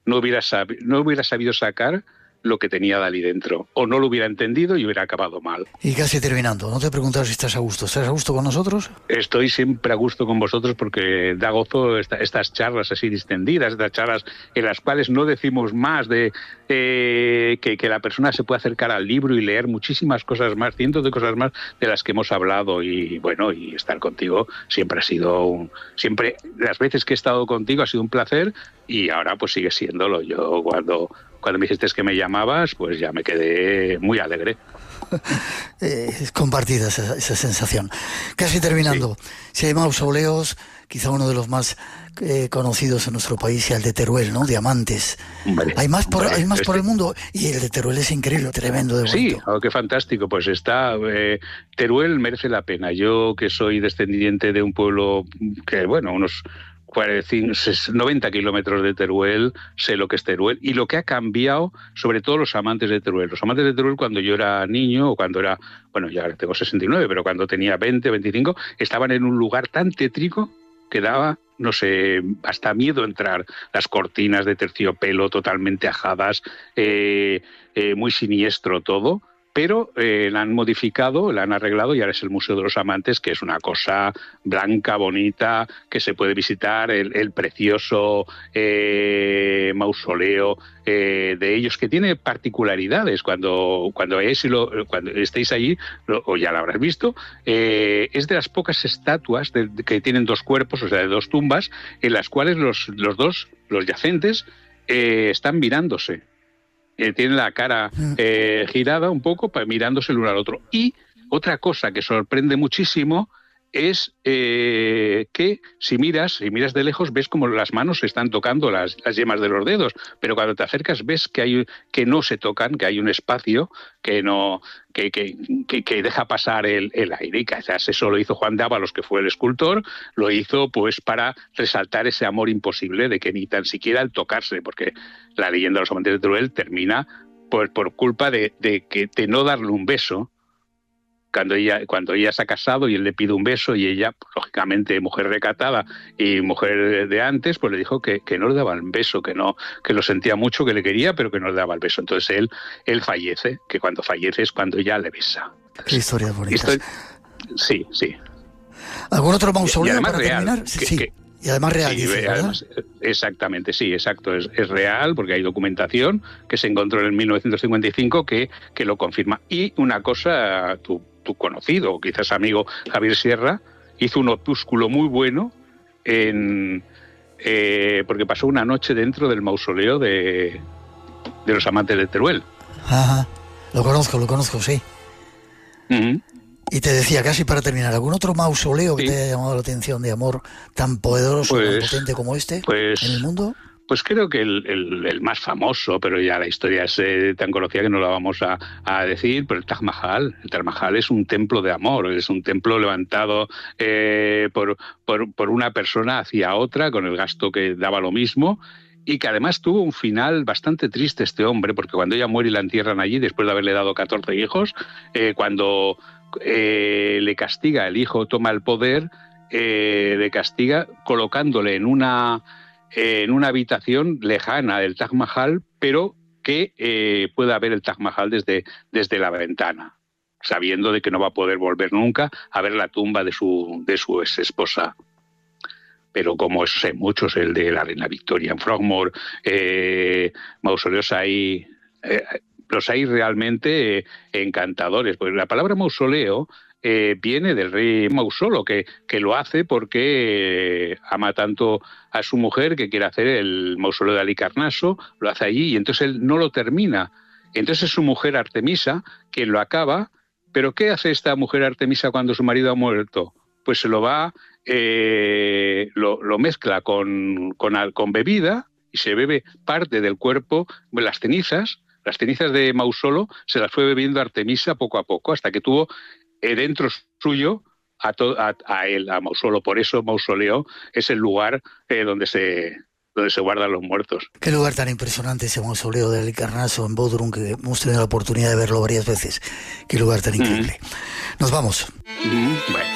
no hubiera sabido sacar lo que tenía Dalí dentro, o no lo hubiera entendido y hubiera acabado mal. Y casi terminando, no te he preguntado si estás a gusto. ¿Estás a gusto con nosotros? Estoy siempre a gusto con vosotros porque da gozo estas charlas así distendidas, estas charlas en las cuales no decimos más de que la persona se puede acercar al libro y leer muchísimas cosas más, cientos de cosas más de las que hemos hablado. Y bueno, y estar contigo siempre ha sido siempre, las veces que he estado contigo ha sido un placer, y ahora pues sigue siéndolo. Yo cuando me dijiste que me llamabas, pues ya me quedé muy alegre. Es compartida esa sensación. Casi terminando, sí. Si hay mausoleos, quizá uno de los más conocidos en nuestro país sea el de Teruel, ¿no? Diamantes. Vale, hay más por el mundo, y el de Teruel es increíble, tremendo de bonito. Sí, qué fantástico. Pues Teruel merece la pena. Yo, que soy descendiente de un pueblo que, bueno, unos 90 kilómetros de Teruel, sé lo que es Teruel y lo que ha cambiado, sobre todo los amantes de Teruel. Los amantes de Teruel, cuando yo era niño, o cuando era, bueno, ya tengo 69, pero cuando tenía 20, 25, estaban en un lugar tan tétrico que daba, no sé, hasta miedo entrar. Las cortinas de terciopelo totalmente ajadas, muy siniestro todo. Pero la han modificado, la han arreglado y ahora es el Museo de los Amantes, que es una cosa blanca, bonita, que se puede visitar, el precioso mausoleo de ellos, que tiene particularidades. Cuando estéis allí, o ya lo habrás visto, es de las pocas estatuas que tienen dos cuerpos, o sea, de dos tumbas, en las cuales los yacentes, están mirándose. Tiene la cara girada un poco, mirándose el uno al otro. Y otra cosa que sorprende muchísimo es que si miras de lejos ves como las manos se están tocando las yemas de los dedos, pero cuando te acercas ves que no se tocan, que hay un espacio que deja pasar el aire. Y quizás eso lo hizo Juan de Ávalos, que fue el escultor, lo hizo pues para resaltar ese amor imposible de que ni tan siquiera al tocarse, porque la leyenda de los amantes de Teruel termina por culpa de no darle un beso. Cuando ella se ha casado y él le pide un beso, y ella, pues, lógicamente, mujer recatada y mujer de antes, pues le dijo que no le daba el beso, que lo sentía mucho, que le quería, pero que no le daba el beso. Entonces él fallece, que cuando fallece es cuando ella le besa. Qué historia bonita. Sí. ¿Algún otro mausoleo y además para real, terminar? Sí. Y además real, sí, dice, además, exactamente, sí, exacto. Es real, porque hay documentación que se encontró en el 1955 que lo confirma. Y una cosa, tu conocido, quizás amigo Javier Sierra, hizo un opúsculo muy bueno porque pasó una noche dentro del mausoleo de los amantes de Teruel. Ajá, lo conozco, sí. Uh-huh. Y te decía, casi para terminar, ¿algún otro mausoleo que te haya llamado la atención de amor tan poderoso, tan potente como este en el mundo? Pues creo que el más famoso, pero ya la historia es tan conocida que no la vamos a decir, pero el Taj Mahal. El Taj Mahal es un templo de amor, es un templo levantado por una persona hacia otra, con el gasto que daba lo mismo, y que además tuvo un final bastante triste este hombre, porque cuando ella muere y la entierran allí, después de haberle dado 14 hijos, cuando le castiga, el hijo toma el poder, le castiga colocándole en una habitación lejana del Taj Mahal, pero que pueda ver el Taj Mahal desde la ventana, sabiendo de que no va a poder volver nunca a ver la tumba de su ex esposa. Pero como esos hay muchos, el de la reina Victoria en Frogmore, mausoleos hay, los hay realmente encantadores. Porque la palabra mausoleo viene del rey Mausolo, que lo hace porque ama tanto a su mujer que quiere hacer el mausoleo de Halicarnaso, lo hace allí y entonces él no lo termina. Entonces es su mujer Artemisa quien lo acaba. ¿Pero qué hace esta mujer Artemisa cuando su marido ha muerto? Pues se lo va, lo mezcla con bebida y se bebe parte del cuerpo, las cenizas de Mausolo se las fue bebiendo Artemisa poco a poco, hasta que tuvo dentro suyo a él, a Mausolo. Por eso mausoleo es el lugar donde se guardan los muertos. Qué lugar tan impresionante ese mausoleo de Halicarnaso en Bodrum, que hemos tenido la oportunidad de verlo varias veces. Qué lugar tan increíble. Nos vamos. Bueno.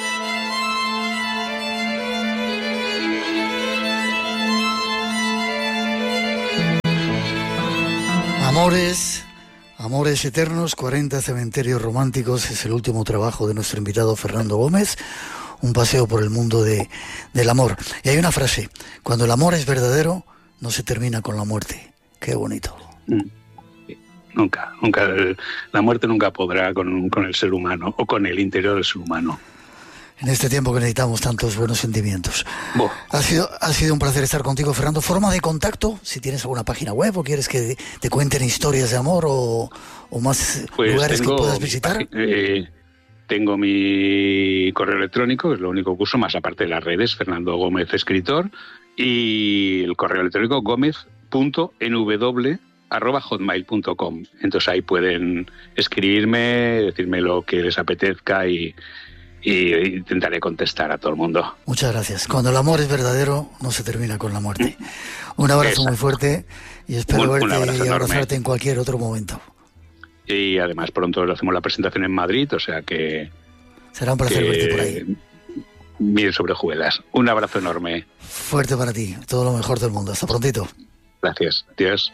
Amores eternos, 40 cementerios románticos, es el último trabajo de nuestro invitado Fernando Gómez, un paseo por el mundo del amor. Y hay una frase: cuando el amor es verdadero, no se termina con la muerte. Qué bonito. Nunca, la muerte nunca podrá con el ser humano o con el interior del ser humano. En este tiempo que necesitamos tantos buenos sentimientos. Ha sido un placer estar contigo, Fernando. ¿Forma de contacto? Si tienes alguna página web o quieres que te cuenten historias de amor o más lugares que puedas visitar. Tengo mi correo electrónico, que es lo único que uso, más aparte de las redes, Fernando Gómez Escritor, y el correo electrónico gomez.nw@hotmail.com. Entonces ahí pueden escribirme, decirme lo que les apetezca y intentaré contestar a todo el mundo. Muchas gracias. Cuando el amor es verdadero, no se termina con la muerte. Un abrazo muy fuerte y espero verte y abrazarte en cualquier otro momento. Y además pronto hacemos la presentación en Madrid, o sea que... Será un placer verte por ahí. Miel sobre hojuelas. Un abrazo enorme. Fuerte para ti. Todo lo mejor del mundo. Hasta prontito. Gracias. Adiós.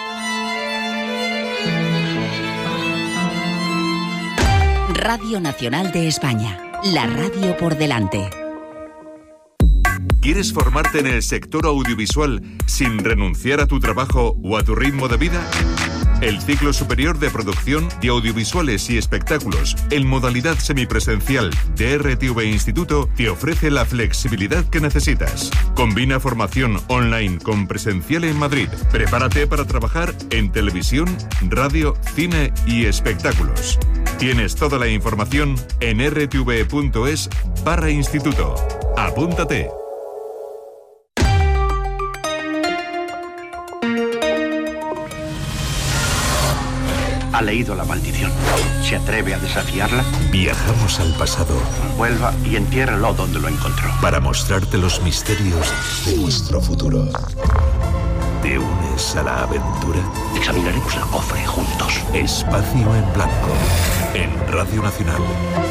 Radio Nacional de España. La radio por delante. ¿Quieres formarte en el sector audiovisual sin renunciar a tu trabajo o a tu ritmo de vida? El ciclo superior de producción de audiovisuales y espectáculos en modalidad semipresencial de RTV Instituto te ofrece la flexibilidad que necesitas. Combina formación online con presencial en Madrid. Prepárate para trabajar en televisión, radio, cine y espectáculos. Tienes toda la información en rtv.es/instituto. ¡Apúntate! Ha leído la maldición. ¿Se atreve a desafiarla? Viajamos al pasado. Vuelva y entiérrelo donde lo encontró. Para mostrarte los misterios de nuestro futuro. ¿Te unes a la aventura? Examinaremos el cofre juntos. Espacio en Blanco. En Radio Nacional.